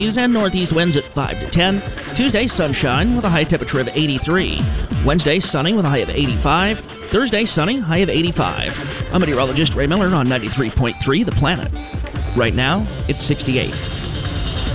and northeast winds at 5 to 10. Tuesday, sunshine with a high temperature of 83. Wednesday, sunny with a high of 85. Thursday, sunny, high of 85. I'm meteorologist Ray Miller on 93.3 The Planet. Right now, it's 68.